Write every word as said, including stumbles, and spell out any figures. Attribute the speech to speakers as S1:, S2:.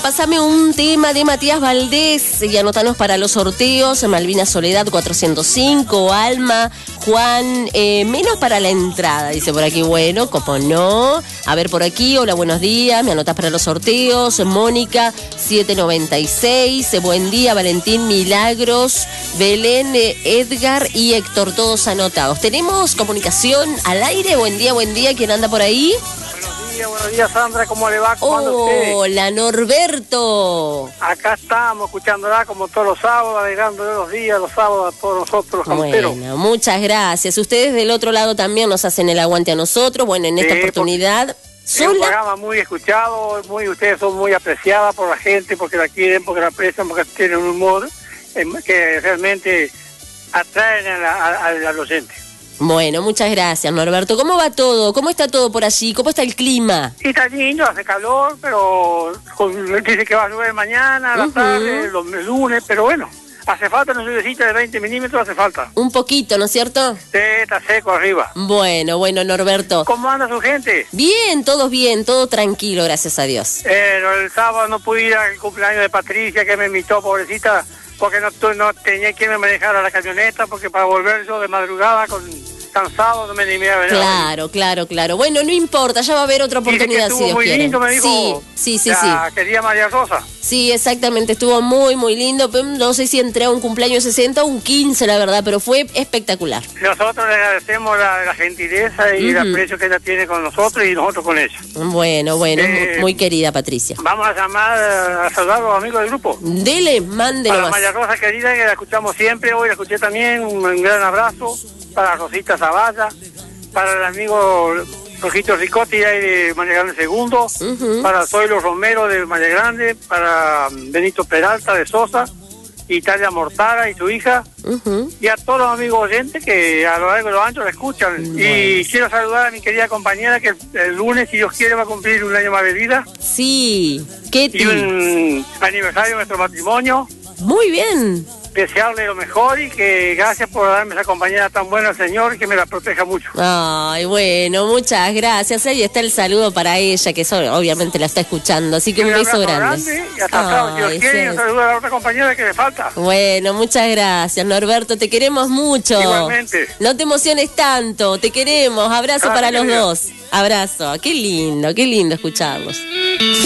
S1: pasame un tema de Matías Valdés y anotanos para los sorteos. Malvina Soledad cuatrocientos cinco, Alma, Juan, eh, menos para la entrada, dice por aquí. Bueno, como no. A ver por aquí, hola, buenos días, me anotás para los sorteos. Mónica, setecientos noventa y seis, buen día, Valentín, Milagros, Belén, eh, Edgar y Héctor, todos anotados. Tenemos comunicación al aire, buen día, buen día, ¿quién anda por ahí?
S2: Buenos días, buenos días, Sandra, ¿cómo le va? ¿Cómo anda usted?
S1: Hola, Norberto.
S2: Acá estamos, escuchándola como todos los sábados, alegrando los días, los sábados a todos nosotros, los camperos.
S1: Bueno, muchas gracias. Ustedes del otro lado también nos hacen el aguante a nosotros. Bueno, en esta
S2: Sí,
S1: oportunidad...
S2: Es un programa muy escuchado, muy ustedes son muy apreciadas por la gente, porque la quieren, porque la aprecian, porque tienen un humor eh, que realmente atraen a la- a- al al oyente.
S1: Bueno, muchas gracias, Norberto. ¿Cómo va todo? ¿Cómo está todo por allí? ¿Cómo está el clima?
S2: Y está lindo, hace calor, pero con- dice que va a llover mañana, a la
S1: Ujú.
S2: tarde, los el lunes, pero bueno, hace falta una lluviecita de veinte milímetros, hace falta.
S1: Un poquito, ¿no es cierto?
S2: Sí, está seco arriba.
S1: Bueno, bueno, Norberto.
S2: ¿Cómo anda su gente?
S1: Bien, todos bien, todo tranquilo, gracias a Dios.
S2: Eh, no, el sábado no pude ir al cumpleaños de Patricia, que me invitó, pobrecita, porque no, tu- no tenía quien me manejara la camioneta, porque para volver yo de madrugada con cansado no me animé a venir.
S1: Claro, claro, claro. Bueno, no importa, ya va a haber otra
S2: Dice que
S1: oportunidad si
S2: estuvo
S1: Dios
S2: muy
S1: quiere.
S2: lindo, me dijo.
S1: Sí, sí, sí, sí.
S2: La querida María Rosa.
S1: Sí, exactamente, estuvo muy, muy lindo. Pero no sé si entré a un cumpleaños sesenta o un quince, la verdad, pero fue espectacular.
S2: Nosotros le agradecemos la, la gentileza y el
S1: Ujú.
S2: aprecio que ella tiene con nosotros y nosotros con ella.
S1: Bueno, bueno,
S2: Eh,
S1: muy, muy querida Patricia.
S2: Vamos a llamar eh, a saludar a los amigos del grupo.
S1: Dele, mande
S2: Para
S1: nomás.
S2: María Rosa querida, que la escuchamos siempre, hoy la escuché también, un, un gran abrazo. Para Rosita Zavalla, para el amigo Rojito Ricotti ahí de María Grande Segundo,
S1: Ujú.
S2: para Zoilo Romero de María Grande, para Benito Peralta de Sosa, Italia Mortara y su hija,
S1: Ujú.
S2: y a todos los amigos oyentes que a lo largo de los años la escuchan. Y quiero saludar a mi querida compañera que el, el lunes, si Dios quiere, va a cumplir un año más de vida
S1: Sí, qué
S2: y
S1: ti.
S2: un aniversario de nuestro matrimonio.
S1: Muy bien.
S2: Desearle lo mejor y que gracias por darme esa compañera tan buena, Señor, y que me la proteja mucho.
S1: Ay, bueno, muchas gracias. Ahí está el saludo para ella, que eso, obviamente la está escuchando. Así que un beso
S2: abrazo
S1: grande.
S2: y hasta sábado, si Dios
S1: Ay,
S2: quiere, y
S1: sí.
S2: un saludo a la otra compañera que me falta.
S1: Bueno, muchas gracias, Norberto. Te queremos mucho.
S2: Igualmente.
S1: No te emociones tanto. Te queremos. Abrazo
S2: Gracias,
S1: para los
S2: querida.
S1: dos. Abrazo. Qué lindo, qué lindo escucharlos.